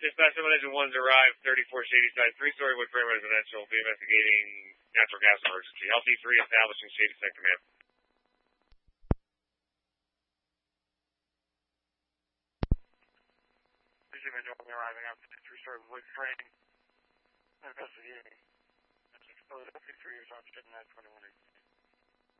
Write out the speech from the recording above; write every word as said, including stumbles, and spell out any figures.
Dispatch seven Engine one's arrived, thirty-four Shady Side, three-story wood frame residential, be investigating natural gas emergency. L T three establishing Shady Side command. Dispatch Engine one arriving after the three-story wood frame investigating. L T three is on nine twenty-one.